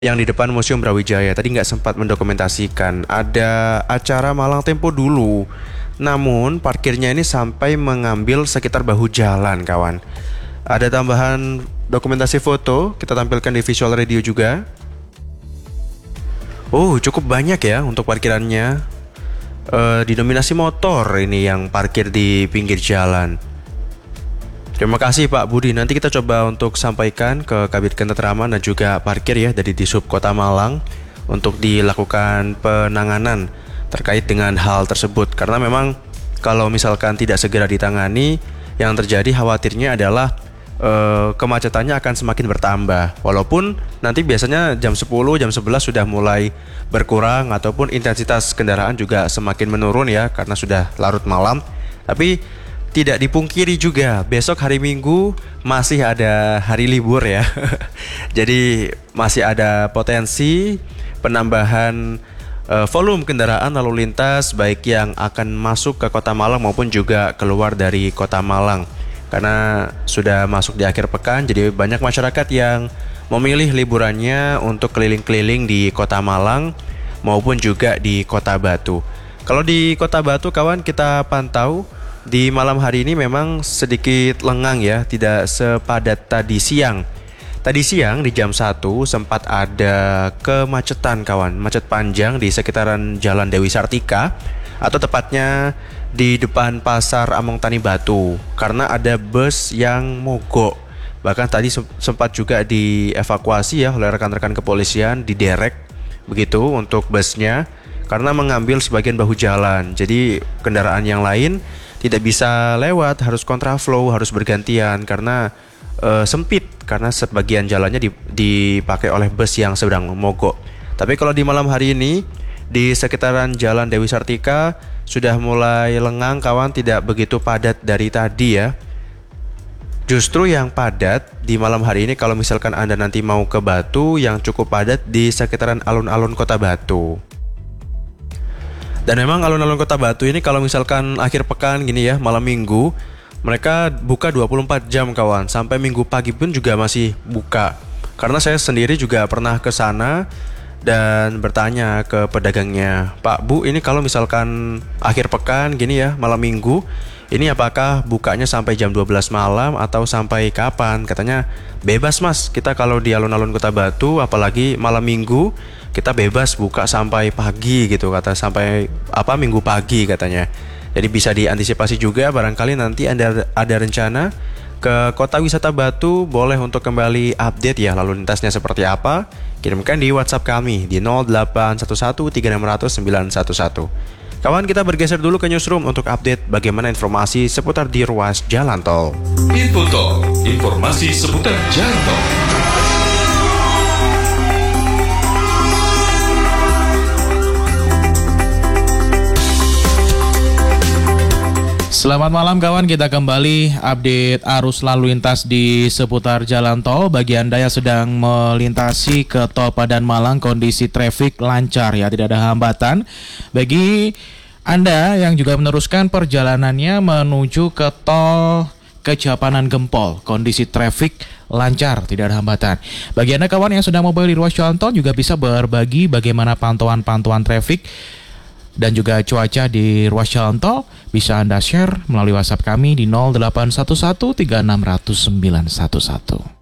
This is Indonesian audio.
yang di depan Museum Brawijaya. Tadi nggak sempat mendokumentasikan. Ada acara Malang Tempo dulu. Namun parkirnya ini sampai mengambil sekitar bahu jalan, kawan. Ada tambahan dokumentasi foto, kita tampilkan di visual radio juga. Oh, cukup banyak ya untuk parkirannya. Didominasi motor ini yang parkir di pinggir jalan. Terima kasih Pak Budi. Nanti kita coba untuk sampaikan ke Kabid Ketentraman dan juga parkir ya dari Disub Kota Malang untuk dilakukan penanganan terkait dengan hal tersebut. Karena memang kalau misalkan tidak segera ditangani, yang terjadi khawatirnya adalah kemacetannya akan semakin bertambah. Walaupun nanti biasanya jam 10, jam 11 sudah mulai berkurang ataupun intensitas kendaraan juga semakin menurun ya karena sudah larut malam. Tapi tidak dipungkiri juga besok hari Minggu masih ada hari libur ya. Jadi masih ada potensi penambahan volume kendaraan lalu lintas baik yang akan masuk ke Kota Malang maupun juga keluar dari Kota Malang. Karena sudah masuk di akhir pekan, jadi banyak masyarakat yang memilih liburannya untuk keliling-keliling di Kota Malang maupun juga di Kota Batu. Kalau di Kota Batu kawan, kita pantau di malam hari ini memang sedikit lengang ya, tidak sepadat tadi siang. Tadi siang di jam 1 sempat ada kemacetan kawan, macet panjang di sekitaran Jalan Dewi Sartika atau tepatnya di depan Pasar Among Tani Batu karena ada bus yang mogok. Bahkan tadi sempat juga dievakuasi ya oleh rekan-rekan kepolisian, diderek begitu untuk busnya karena mengambil sebagian bahu jalan. Jadi kendaraan yang lain tidak bisa lewat, harus kontraflow, harus bergantian karena sempit karena sebagian jalannya dipakai oleh bus yang sedang mogok. Tapi kalau di malam hari ini di sekitaran Jalan Dewi Sartika sudah mulai lengang kawan, tidak begitu padat dari tadi ya. Justru yang padat di malam hari ini kalau misalkan Anda nanti mau ke Batu, yang cukup padat di sekitaran alun-alun Kota Batu. Dan memang alun-alun Kota Batu ini kalau misalkan akhir pekan gini ya, malam minggu, mereka buka 24 jam kawan. Sampai minggu pagi pun juga masih buka. Karena saya sendiri juga pernah ke sana dan bertanya ke pedagangnya, Pak Bu, ini kalau misalkan akhir pekan gini ya, malam minggu, ini apakah bukanya sampai jam 12 malam atau sampai kapan? Katanya bebas mas, kita kalau di alun-alun Kota Batu apalagi malam minggu kita bebas buka sampai pagi gitu, kata sampai minggu pagi katanya. Jadi bisa diantisipasi juga barangkali nanti Anda ada rencana ke Kota Wisata Batu, boleh untuk kembali update ya lalu lintasnya seperti apa. Kirimkan di WhatsApp kami di 08113600 911. Kawan, kita bergeser dulu ke newsroom untuk update bagaimana informasi seputar di ruas jalan tol. Info Tol, informasi seputar jalan tol. Selamat malam kawan, kita kembali update arus lalu lintas di seputar jalan tol. Bagi Anda yang sedang melintasi ke tol Padan Malang, kondisi traffic lancar ya, tidak ada hambatan. Bagi Anda yang juga meneruskan perjalanannya menuju ke tol Kejapanan Gempol, kondisi traffic lancar, tidak ada hambatan. Bagi Anda kawan yang sedang mobile di ruas jalan tol juga bisa berbagi bagaimana pantauan traffic dan juga cuaca di ruas jalan tol, bisa Anda share melalui WhatsApp kami di 0811 3600 911.